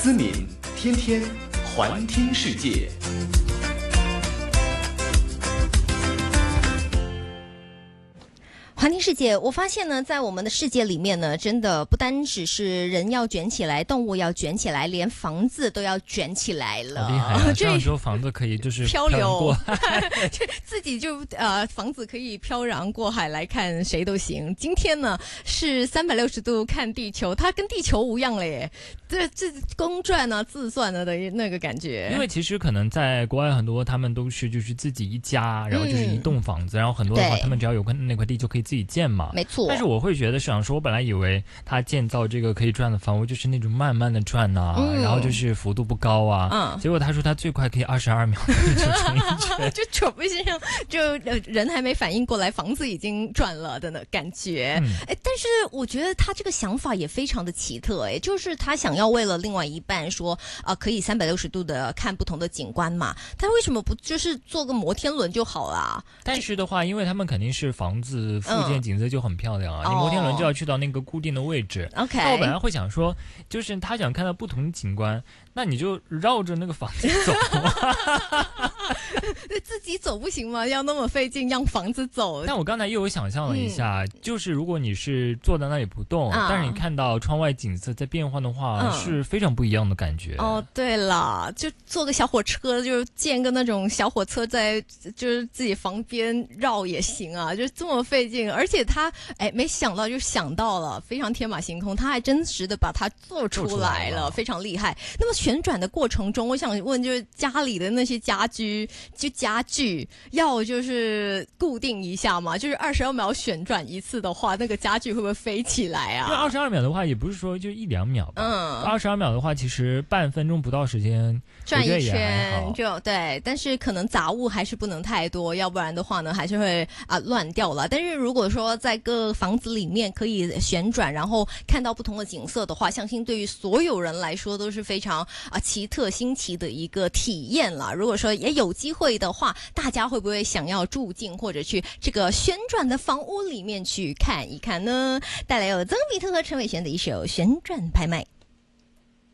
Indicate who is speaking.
Speaker 1: 思敏天天环听世界。
Speaker 2: 环听世界，我发现呢，在我们的世界里面呢，真的不单只是人要卷起来，动物要卷起来，连房子都要卷起来了。
Speaker 3: 好厉害啊！这样说房子可以就是
Speaker 2: 漂流
Speaker 3: 过
Speaker 2: 自己就房子可以飘然过海来看谁都行。今天呢是360度看地球，它跟地球无恙了耶。这公转啊、自算啊的那个感觉。
Speaker 3: 因为其实可能在国外很多他们都是就是自己一家，然后就是一栋房子，然后很多的话他们只要有那块地就可以自己建嘛。
Speaker 2: 没错。
Speaker 3: 但是我会觉得想说，我本来以为他建造这个可以转的房屋就是那种慢慢的转啊，然后就是幅度不高啊，结果他说他最快可以22秒就转一圈，
Speaker 2: 就扯不上，就人还没反应过来，房子已经转了的那感觉。但是我觉得他这个想法也非常的奇特，就是他想要为了另外一半说可以360度的看不同的景观嘛，他为什么不就是做个摩天轮就好啦？
Speaker 3: 但是的话，因为他们肯定是房子附近景色就很漂亮啊，你摩天轮就要去到那个固定的位置。
Speaker 2: OK，
Speaker 3: 那我本来会想说，就是他想看到不同的景观，那你就绕着那个房子走。
Speaker 2: 自己走不行吗？要那么费劲让房子走？
Speaker 3: 但我刚才又有想象了一下，就是如果你是坐在那里不动，但是你看到窗外景色在变换的话，是非常不一样的感觉。
Speaker 2: 哦，对了，就坐个小火车，就建个那种小火车在就是自己房边绕也行啊，就这么费劲。而且他没想到就想到了，非常天马行空，他还真实的把它做出来了，非常厉害。那么旋转的过程中，我想问，就是家里的那些家具要就是固定一下嘛，就是22秒旋转一次的话，那个家具会不会飞起来啊？
Speaker 3: 因为22秒的话，也不是说就1-2秒吧。22秒的话，其实半分钟不到时间
Speaker 2: 转一圈就对，但是可能杂物还是不能太多，要不然的话呢，还是会乱掉了。但是如果说在各房子里面可以旋转，然后看到不同的景色的话，相信对于所有人来说都是非常奇特新奇的一个体验了。如果说也有机会的话，大家会不会想要住进或者去这个旋转的房屋里面去看一看呢？带来有曾比特和陈伟璇的一首《旋转拍卖》。